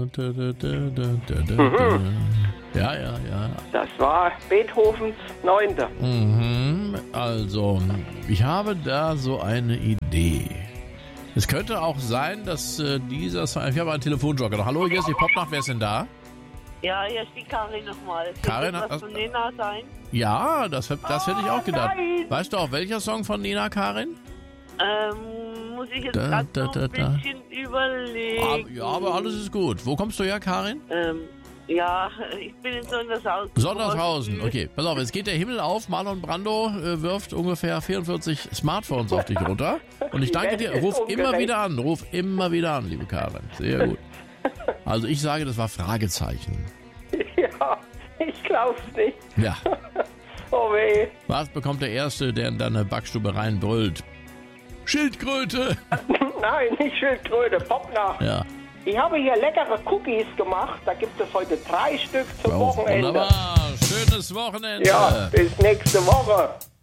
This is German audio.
Ja, ja, ja. Das war Beethovens 9. Also, ich habe da so eine Idee. Es könnte auch sein, dass dieser Song... Ich habe einen Telefonjoker. Hallo, hier ist die Popnacht. Wer ist denn da? Ja, hier ist die Karin nochmal. Karin, Könnte das von Nena sein? Ja, das hätte ich auch gedacht. Weißt du auch, welcher Song von Nena, Karin? Muss ich jetzt gerade noch ein bisschen überlegen. Ja, aber alles ist gut. Wo kommst du her, Karin? Ja, ich bin in Sondershausen. Sondershausen, okay. Pass auf, jetzt geht der Himmel auf. Marlon Brando wirft ungefähr 44 Smartphones auf dich runter. Und ich danke dir. Ruf immer wieder an, liebe Karin. Sehr gut. Also ich sage, das war Fragezeichen. Ja, ich glaub's nicht. Ja. Oh weh. Was bekommt der Erste, der in deine Backstube reinbrüllt? Schildkröte! Nein, nicht Schildkröte, Popnacht. Ja. Ich habe hier leckere Cookies gemacht. Da gibt es heute 3 Stück zum Wochenende. Wunderbar. Schönes Wochenende. Ja, bis nächste Woche.